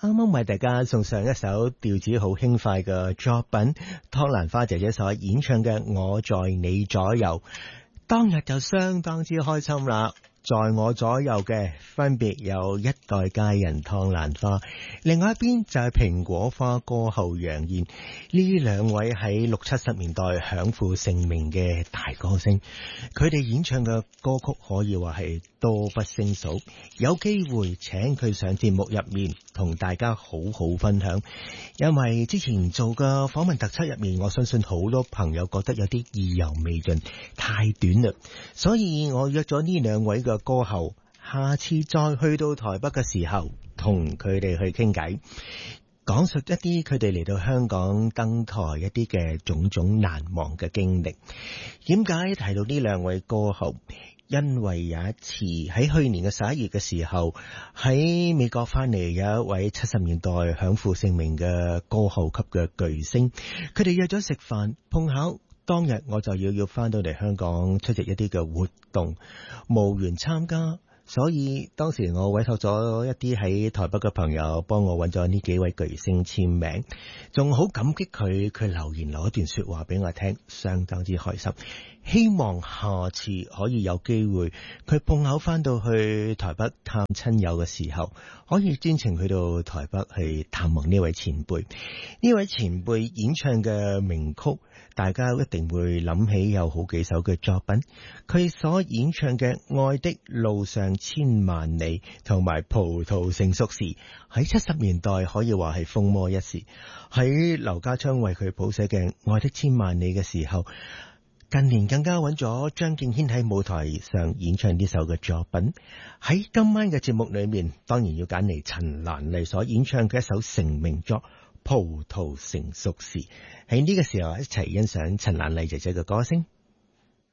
啱啱為大家送上一首調子好輕快嘅作品，湯蘭花姐姐所演唱嘅《我在你左右》，當日就相當之開心啦。在我左右嘅分別有一代佳人湯蘭花，另外一邊就係蘋果花歌后楊燕。呢兩位喺60-70年代享負盛名嘅大歌星，佢哋演唱嘅歌曲可以話係多不勝數。有機會請佢上節目入面同大家好好分享，因為之前做嘅訪問特輯入面，我相信好多朋友覺得有啲意猶未盡，太短啦，所以我約咗呢兩位嘅歌后，下次再去到台北嘅時候，同佢哋去傾偈，講述一啲佢哋嚟到香港登台一啲嘅種種難忘嘅經歷。點解提到呢兩位歌后？因為有一次喺去年嘅11月嘅時候，喺美國翻嚟有一位70年代享負盛名嘅歌后級嘅巨星，佢哋約咗食飯，碰巧當日我就要翻到嚟香港出席一啲嘅活動，無緣參加，所以當時我委託咗一啲喺台北嘅朋友幫我揾咗呢幾位巨星簽名，仲好感激佢留言留一段說話俾我聽，相當之開心。希望下次可以有機會，佢碰巧翻到去台北探親友嘅時候，可以專程去到台北去探望呢位前輩。呢位前輩演唱嘅名曲，大家一定會諗起有好幾首嘅作品。佢所演唱嘅《愛的路上千萬里》同埋《葡萄成熟時》，喺70年代可以話係風魔一時。喺劉家昌為佢譜寫嘅《愛的千萬里》嘅時候，近年更加揾咗張敬軒喺舞台上演唱呢首嘅作品。喺今晚嘅節目裏面，當然要揀嚟陳蘭麗所演唱嘅一首成名作《葡萄成熟時》。喺呢個時候一齊欣賞陳蘭麗姐姐嘅歌聲。